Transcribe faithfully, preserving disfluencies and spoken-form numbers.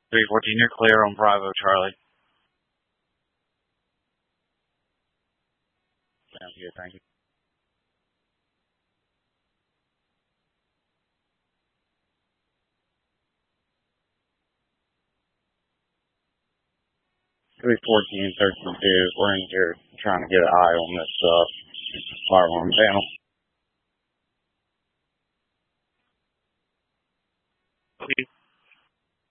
three fourteen, you're clear on Bravo, Charlie. Sounds good, thank you. three fourteen, thirteen two, we're in here trying to get an eye on this uh, firearm panel. Okay.